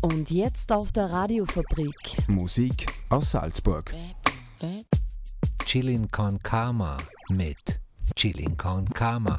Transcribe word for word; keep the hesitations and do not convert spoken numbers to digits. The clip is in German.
Und jetzt auf der Radiofabrik. Musik aus Salzburg. Chillin' con Karma mit Chillin' con Karma.